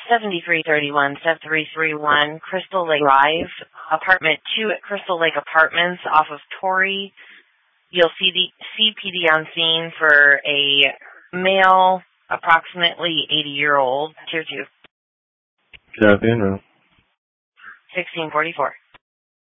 7331, step 331, Crystal Lake Drive, apartment 2 at Crystal Lake Apartments off of Torrey. You'll see the CPD on scene for a male, approximately 80-year-old, tier 2. Copy, no. 1644.